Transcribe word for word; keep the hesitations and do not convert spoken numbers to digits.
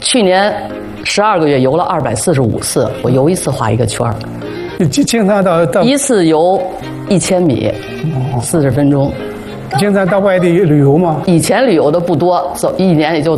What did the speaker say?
去年十二个月游了二百四十五次，我游一次画一个圈儿。 你经经常到到一次游一千米，四十分钟。 经常到外地旅游吗？ 以前旅游的不多，走一年也就